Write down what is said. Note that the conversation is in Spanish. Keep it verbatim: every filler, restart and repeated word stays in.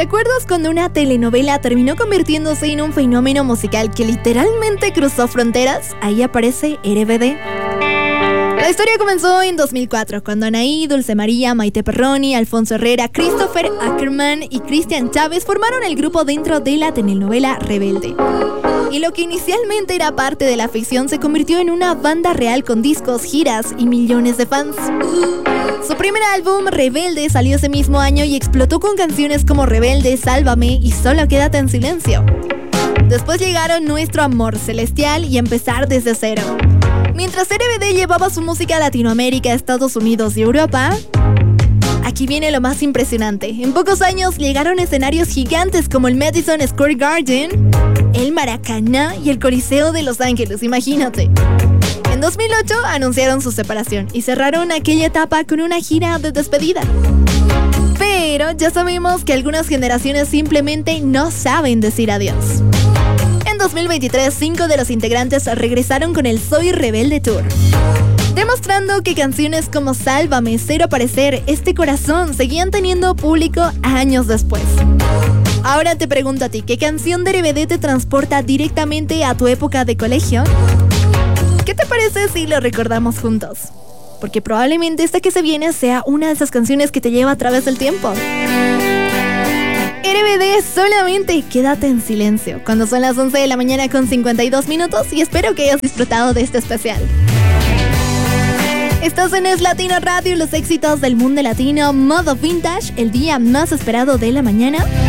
acuerdas cuando una telenovela terminó convirtiéndose en un fenómeno musical que literalmente cruzó fronteras? Ahí aparece R B D. La historia comenzó en dos mil cuatro, cuando Anaí, Dulce María, Maite Perroni, Alfonso Herrera, Christopher Ackerman y Cristian Chávez formaron el grupo dentro de la telenovela Rebelde. Y lo que inicialmente era parte de la ficción se convirtió en una banda real con discos, giras y millones de fans. Su primer álbum, Rebelde, salió ese mismo año y explotó con canciones como Rebelde, Sálvame y Solo Quédate en Silencio. Después llegaron Nuestro Amor Celestial y Empezar desde cero. Mientras R B D llevaba su música a Latinoamérica, Estados Unidos y Europa, aquí viene lo más impresionante. En pocos años llegaron escenarios gigantes como el Madison Square Garden, el Maracaná y el Coliseo de Los Ángeles, imagínate. En dos mil ocho anunciaron su separación y cerraron aquella etapa con una gira de despedida. Pero ya sabemos que algunas generaciones simplemente no saben decir adiós. En dos mil veintitrés, cinco de los integrantes regresaron con el Soy Rebelde Tour, demostrando que canciones como Sálvame, Cero Parecer, Este Corazón seguían teniendo público años después. Ahora te pregunto a ti, ¿qué canción de R B D te transporta directamente a tu época de colegio? ¿Qué te parece si lo recordamos juntos? Porque probablemente esta que se viene sea una de esas canciones que te lleva a través del tiempo. R B D, Solamente Quédate en Silencio, cuando son las once de la mañana con cincuenta y dos minutos, y espero que hayas disfrutado de este especial. Estás en Es Latino Radio, los éxitos del mundo latino, modo vintage, el día más esperado de la mañana.